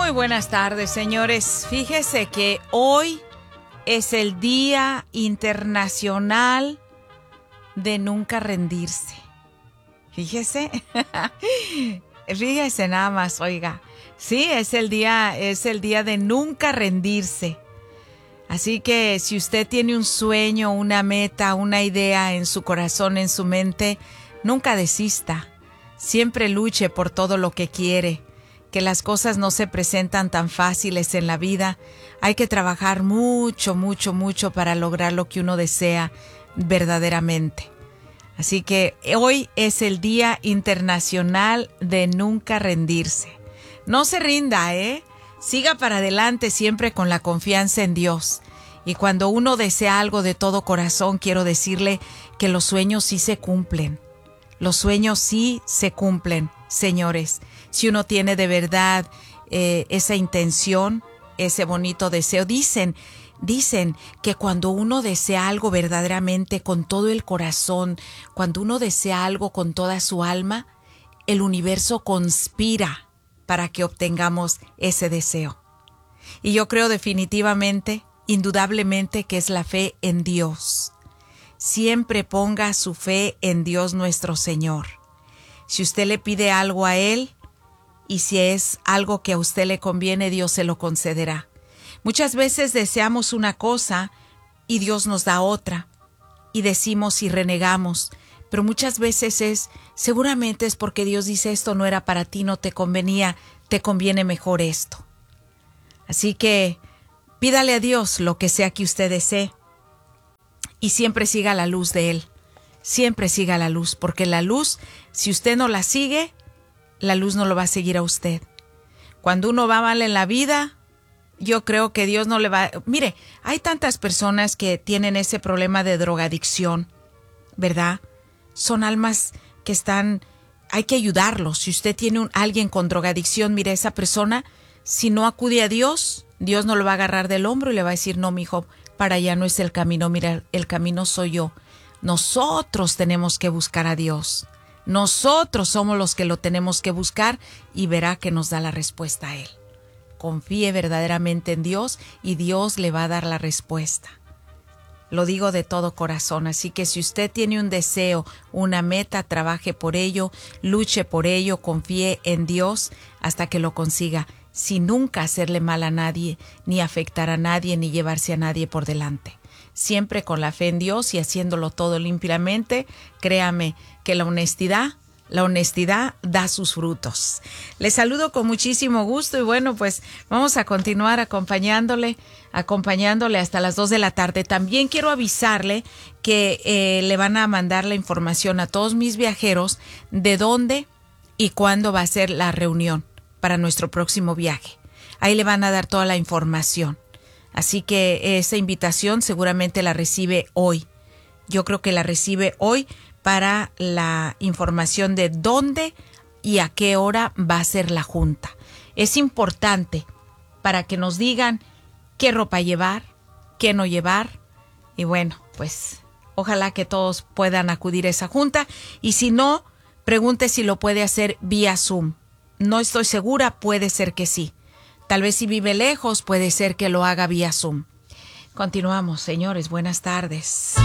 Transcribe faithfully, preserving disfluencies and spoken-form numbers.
Muy buenas tardes, señores. Fíjese que hoy es el Día Internacional de Nunca Rendirse. Fíjese. Fíjese nada más, oiga. Sí, es el día, es el día de nunca rendirse. Así que si usted tiene un sueño, una meta, una idea en su corazón, en su mente, nunca desista. Siempre luche por todo lo que quiere. Que las cosas no se presentan tan fáciles en la vida. Hay que trabajar mucho, mucho, mucho para lograr lo que uno desea verdaderamente. Así que hoy es el Día Internacional de Nunca Rendirse. No se rinda, ¿eh? Siga para adelante siempre con la confianza en Dios. Y cuando uno desea algo de todo corazón, quiero decirle que los sueños sí se cumplen. Los sueños sí se cumplen, señores. Si uno tiene de verdad eh, esa intención, ese bonito deseo. Dicen, dicen que cuando uno desea algo verdaderamente con todo el corazón, cuando uno desea algo con toda su alma, el universo conspira para que obtengamos ese deseo. Y yo creo definitivamente, indudablemente, que es la fe en Dios. Siempre ponga su fe en Dios nuestro Señor. Si usted le pide algo a Él, y si es algo que a usted le conviene, Dios se lo concederá. Muchas veces deseamos una cosa y Dios nos da otra, y decimos y renegamos, pero muchas veces es, seguramente es porque Dios dice esto no era para ti, no te convenía, te conviene mejor esto. Así que pídale a Dios lo que sea que usted desee y siempre siga la luz de Él, siempre siga la luz, porque la luz, si usted no la sigue, la luz no lo va a seguir a usted. Cuando uno va mal en la vida, yo creo que Dios no le va... Mire, hay tantas personas que tienen ese problema de drogadicción, ¿verdad? Son almas que están... Hay que ayudarlos. Si usted tiene un, alguien con drogadicción, mire, esa persona, si no acude a Dios, Dios no lo va a agarrar del hombro y le va a decir, no, mijo, para allá no es el camino, mira, el camino soy yo. Nosotros tenemos que buscar a Dios. Nosotros somos los que lo tenemos que buscar y verá que nos da la respuesta a Él. Confíe verdaderamente en Dios y Dios le va a dar la respuesta. Lo digo de todo corazón, así que si usted tiene un deseo, una meta, trabaje por ello, luche por ello, confíe en Dios hasta que lo consiga, sin nunca hacerle mal a nadie, ni afectar a nadie, ni llevarse a nadie por delante. Siempre con la fe en Dios y haciéndolo todo limpiamente, créame que la honestidad, la honestidad da sus frutos. Les saludo con muchísimo gusto y bueno, pues vamos a continuar acompañándole, acompañándole hasta las dos de la tarde. También quiero avisarle que eh, le van a mandar la información a todos mis viajeros de dónde y cuándo va a ser la reunión para nuestro próximo viaje. Ahí le van a dar toda la información. Así que esa invitación seguramente la recibe hoy. Yo creo que la recibe hoy para la información de dónde y a qué hora va a ser la junta. Es importante para que nos digan qué ropa llevar, qué no llevar. Y bueno, pues ojalá que todos puedan acudir a esa junta. Y si no, pregunte si lo puede hacer vía Zoom. No estoy segura, puede ser que sí. Tal vez si vive lejos, puede ser que lo haga vía Zoom. Continuamos, señores. Buenas tardes.